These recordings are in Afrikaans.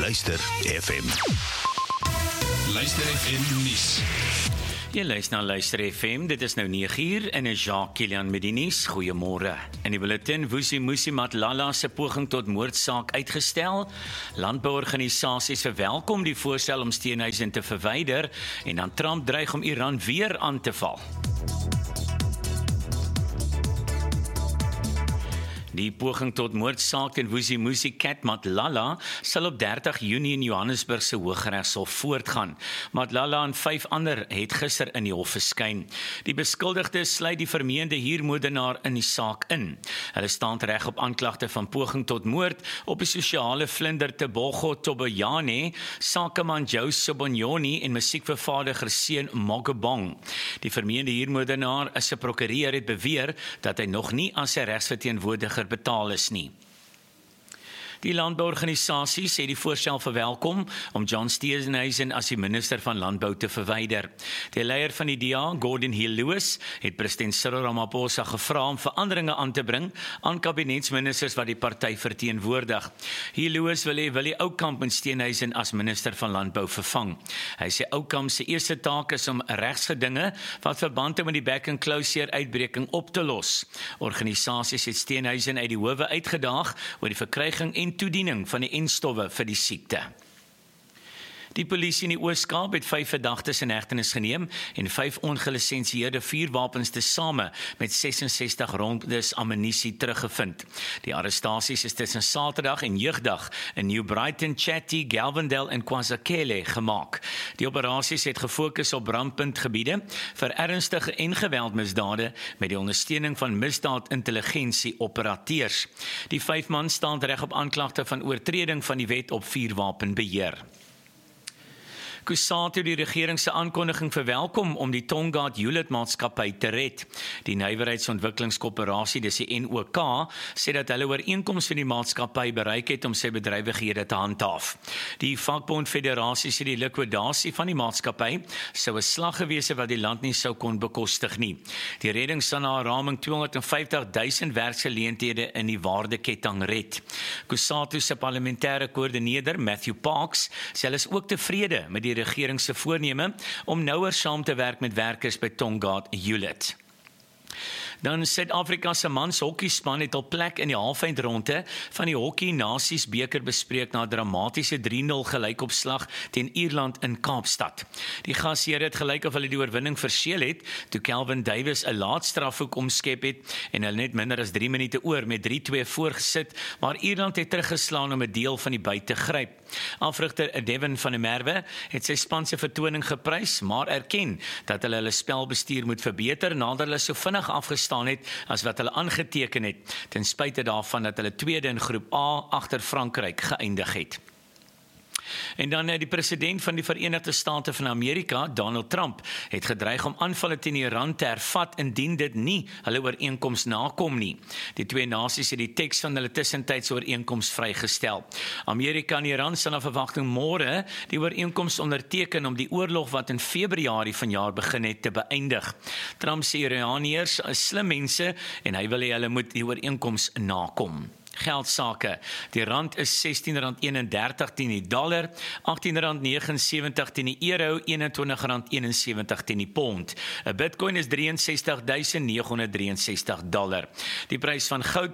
Luister FM. Luister FM nuus. Jy luister na Luister FM, dit is nou 9uur en is Jacques Kilian met die nuus. Goeiemôre. In die bulletin, Vusimusi Matlala se poging tot moordsaak uitgestel. Landbouorganisasies verwelkom die voorstel om steenhuise te verwyder en dan Trump dreig om Iran weer aan te val. Die poging tot moordsaak teen Vusimusi Cat Matlala sal op 30 Junie in Johannesburg se Hooggeregshof voortgaan. Matlala en 5 ander het gister in die hof verskyn. Die beskuldigdes sluit die vermeende huurmoordenaar in die saak in. Hulle staan reg op aanklagte van poging tot moord op die sosiale vlinder Tebogo Toboyane, sakeman Joe Sobonyoni en musiekvervaardiger seun Mogobong. Die vermeende huurmoordenaar is 'n prokureur het beweer dat hy nog nie as 'n regsverteenwoordiger betaal is nie. Die landbouorganisasies het die voorstel verwelkom om John Steenhuisen as die minister van Landbou te verwyder. Die leier van die DA, Gordon Hill-Lewis, het president Cyril Ramaphosa gevra om veranderinge aan te bring aan kabinetsministers wat die party verteenwoordig. Hill-Lewis wil hê Oukamp en Steenhuisen as minister van Landbou vervang. Hy sê Oukamp se eerste taak is om regsgedinge wat verband het met die back-and-closure uitbreking op te los. Organisasies het Steenhuisen uit die howe uitgedaag oor die verkryging en toediening van die enstowwe vir die siekte. Die polisie in die Oos-Kaap het 5 verdagtes in hegtenis geneem en 5 ongelisensieerde vuurwapens tesame met 66 rondes ammunisie teruggevind. Die arrestasies is tussen Saterdag en Jeugdag in New Brighton, Chatty, Galvindale en KwaZulu gemaak. Die operasies het gefokus op brandpuntgebiede vir ernstige en geweldmisdade met die ondersteuning van misdaadintelligensie-operateurs. Die 5 man staan reg op aanklagte van oortreding van die wet op vuurwapenbeheer. Kusatu die regering se aankondiging verwelkom om die Tongaat Hewlett maatskappy te red. Die Nywerheidsontwikkelingskoöperasie, dis die NOK, sê dat hulle ooreenkoms van die maatskappy bereik het om sy bedrywighede te handhaaf. Die vakbond federasie sê die likwidasie van die maatskappy sou 'n slag gewees het wat die land nie sou kon bekostig nie. Die redding sal na 'n raming 250.000 werksgeleenthede in die waardeketting red. Kusatu se parlementêre koördineerder Matthew Parks sê hulle is ook tevrede met die regering se voorneme om nouer saam te werk met werkers by Tongaat Hewlett. Dan Suid-Afrika se mans hokkiespan het al plek in die halfeindronde van die Hokkie Nasies beker bespreek na 'n dramatiese 3-0 gelykopslag teen Ierland in Kaapstad. Die gasheer het gelyk of hulle die oorwinning verseël het toe Kelvin Davis 'n laat strafhoek omskep het en hulle net minder as 3 minute oor met 3-2 voorgesit, maar Ierland het teruggeslaan om 'n deel van die byt te gryp. Afrigter Devin van der Merwe het sy span se vertoning geprys, maar erken dat hulle spelbestuur moet verbeter nadat hulle so vinnig afgestaan het as wat hulle aangeteken het, ten spyte daarvan dat hulle tweede in groep A agter Frankryk geëindig het. En dan die president van die Verenigde State van Amerika, Donald Trump, het gedreig om aanvalle teen Iran te hervat indien dit nie hulle ooreenkoms nakom nie. Die 2 nasies het die teks van hulle tussentydse ooreenkoms vrygestel. Amerika en Iran sal na verwagting môre die ooreenkoms onderteken om die oorlog wat in Februarie vanjaar begin het te beëindig. Trump sê Iraniërs is slim mense en hy wil hê hulle moet die ooreenkoms nakom. Geldsake. Die rand is R16.31 teen die dollar, R18.79 teen die euro, R21.71 teen die pond. 'n Bitcoin is $63,963. Die prys van goud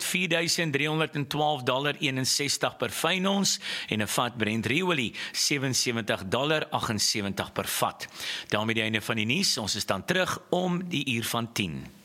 $4,312.61 per fyn ons en 'n vat Brent olie $77.78 per vat. Daarmee die einde van die nuus. Ons is dan terug om die uur van 10.